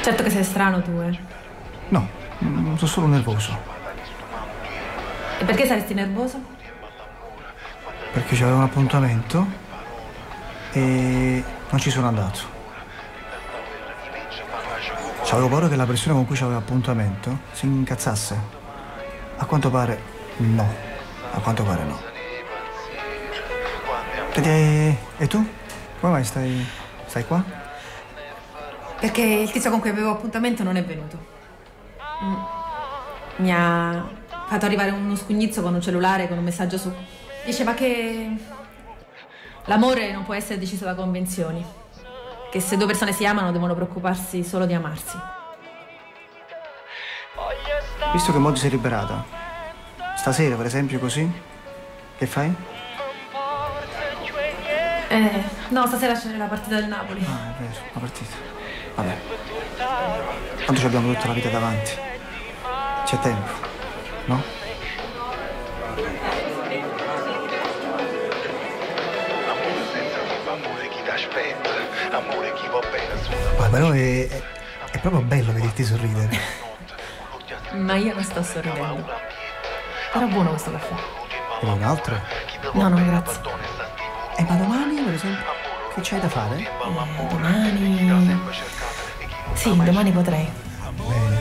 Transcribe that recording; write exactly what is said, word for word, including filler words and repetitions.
Certo che sei strano tu, eh. No, sono solo nervoso. E perché saresti nervoso? Perché c'avevo un appuntamento e non ci sono andato. C'avevo paura che la persona con cui c'avevo appuntamento si incazzasse. A quanto pare no. A quanto pare no. E, e tu? Come mai stai, stai qua? Perché il tizio con cui avevo appuntamento non è venuto. Mm. Mi ha fatto arrivare uno scugnizzo con un cellulare con un messaggio su. Diceva che l'amore non può essere deciso da convenzioni. Che se due persone si amano devono preoccuparsi solo di amarsi. Visto che mo ti sei liberata, stasera per esempio così, che fai? Eh, no, stasera c'è la partita del Napoli. Ah, è vero, la partita. Vabbè. Tanto ci abbiamo tutta la vita davanti. C'è tempo, no? Ma però è, è, è proprio bello vederti sorridere. Ma io non sto sorridendo. Era buono questo caffè. E un altro? No, no, grazie. E ma domani, per esempio, che c'hai da fare? Eh, domani... Sì, domani potrei. Bene.